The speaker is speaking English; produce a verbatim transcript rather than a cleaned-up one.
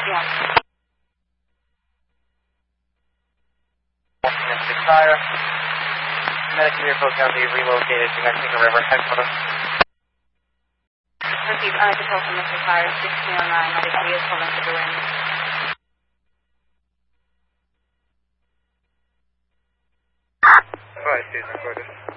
sixty-one. Mystic Fire. Medic vehicle can be relocated to Mexico River headquarters. Received uncontrolled from Mystic Fire, sixteen oh nine. Medic vehicle into the wind. Five, Susan, quarters.